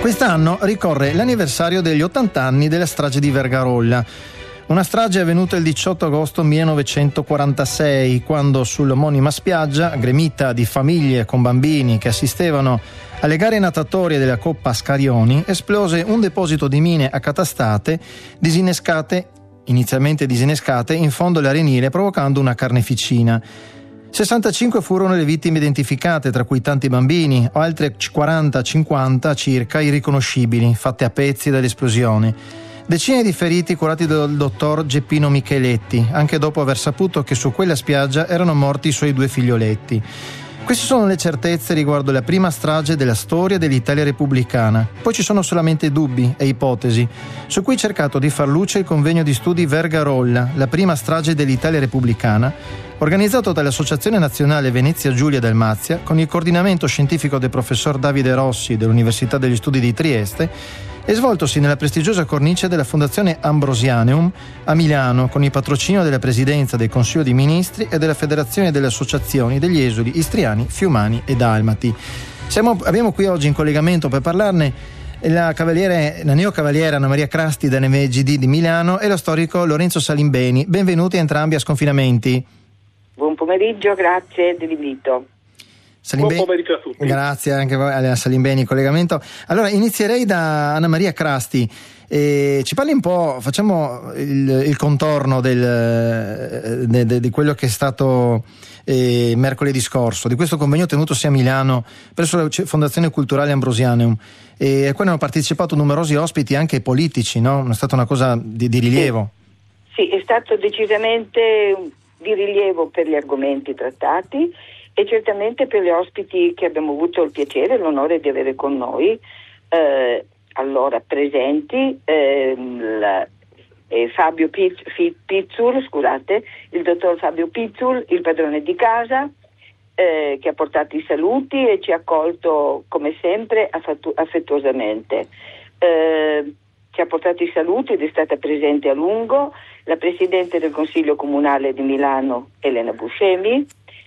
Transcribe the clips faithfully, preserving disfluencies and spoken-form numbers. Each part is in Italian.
Quest'anno ricorre l'anniversario degli ottanta anni della strage di Vergarolla. Una strage avvenuta il diciotto agosto millenovecentoquarantasei, quando sull'omonima spiaggia, gremita di famiglie con bambini che assistevano alle gare natatorie della Coppa Scarioni, esplose un deposito di mine accatastate, disinnescate, inizialmente disinnescate, in fondo all'arenile, provocando una carneficina. sessantacinque furono le vittime identificate, tra cui tanti bambini, o altre quaranta cinquanta circa irriconoscibili, fatte a pezzi dall'esplosione. Decine di feriti curati dal dottor Geppino Micheletti, anche dopo aver saputo che su quella spiaggia erano morti i suoi due figlioletti. Queste sono le certezze riguardo la prima strage della storia dell'Italia repubblicana. Poi ci sono solamente dubbi e ipotesi, su cui ha cercato di far luce il convegno di studi Vergarolla, la prima strage dell'Italia repubblicana, organizzato dall'Associazione Nazionale Venezia Giulia Dalmazia, con il coordinamento scientifico del professor Davide Rossi dell'Università degli Studi di Trieste, e svoltosi nella prestigiosa cornice della Fondazione Ambrosianum a Milano, con il patrocinio della Presidenza del Consiglio dei Ministri e della Federazione delle Associazioni degli Esuli Istriani, Fiumani e Dalmati. Siamo, abbiamo qui oggi in collegamento per parlarne la cavaliere, la neocavaliera Anna Maria Crasti da N V G D di Milano e lo storico Lorenzo Salimbeni. Benvenuti entrambi a Sconfinamenti. Buon pomeriggio, grazie dell'invito. Salimbeni, Buon pomeriggio a tutti. Grazie anche a Salimbeni in collegamento. Allora inizierei da Anna Maria Crasti. Eh, ci parli un po', facciamo il, il contorno del, de, de, di quello che è stato eh, mercoledì scorso, di questo convegno tenutosi a Milano presso la Fondazione Culturale Ambrosianum, e a cui hanno partecipato numerosi ospiti anche politici, no? È stata una cosa di, di rilievo. Sì. Sì, è stato decisamente di rilievo per gli argomenti trattati e certamente per gli ospiti che abbiamo avuto il piacere e l'onore di avere con noi. Eh, allora presenti eh, la, eh, Fabio Piz, Pizzul, scusate, il dottor Fabio Pizzul, il padrone di casa, eh, che ha portato i saluti e ci ha accolto come sempre affettu- affettuosamente. Eh, ci ha portato i saluti ed è stata presente a lungo la Presidente del Consiglio Comunale di Milano, Elena Buscemi.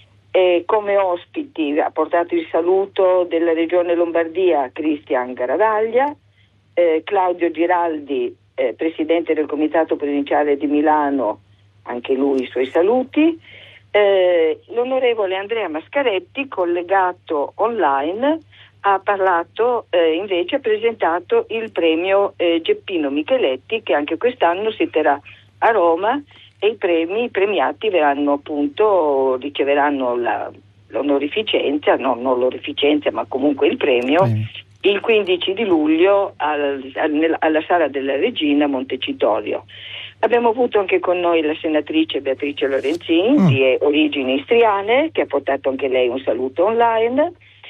E come ospiti ha portato il saluto della Regione Lombardia Cristian Garavaglia, eh, Claudio Giraldi, eh, Presidente del Comitato Provinciale di Milano, anche lui i suoi saluti, eh, l'onorevole Andrea Mascaretti, collegato online, ha parlato, eh, invece ha presentato il premio eh, Geppino Micheletti, che anche quest'anno si terrà a Roma, e i premi, i premiati verranno appunto, riceveranno la, l'onorificenza, no, non l'onorificenza ma comunque il premio, sì, il quindici di luglio al, al, alla Sala della Regina a Montecitorio. Abbiamo avuto anche con noi la senatrice Beatrice Lorenzin, mm. di origini istriane, che ha portato anche lei un saluto online,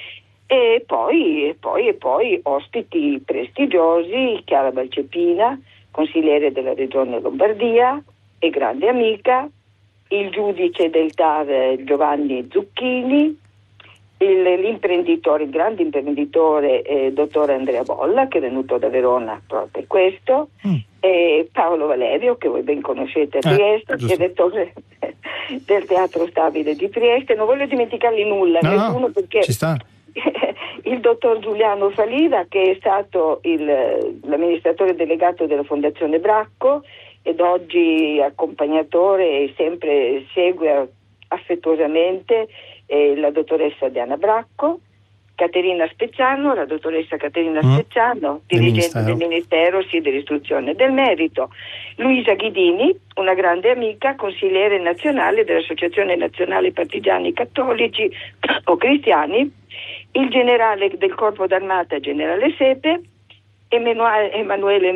e poi, e poi, e poi ospiti prestigiosi, Chiara Balcepina, consigliere della Regione Lombardia e grande amica, il giudice del T A R Giovanni Zucchini, il, l'imprenditore, il grande imprenditore eh, dottor Andrea Bolla, che è venuto da Verona proprio per questo, mm. e Paolo Valerio, che voi ben conoscete a Trieste, eh, direttore del Teatro Stabile di Trieste. Non voglio dimenticarli nulla, no, nessuno, no, perché ci sta. il dottor Giuliano Faliva, che è stato il, l'amministratore delegato della Fondazione Bracco ed oggi accompagnatore e sempre segue affettuosamente eh, la dottoressa Diana Bracco, Caterina Spezzano, la dottoressa Caterina mm. Spezzano, dirigente del Ministero sì, dell'Istruzione e del Merito, Luisa Ghidini, una grande amica, consigliere nazionale dell'Associazione Nazionale Partigiani Cattolici o Cristiani, il generale del Corpo d'Armata, generale Sepe, Emanuele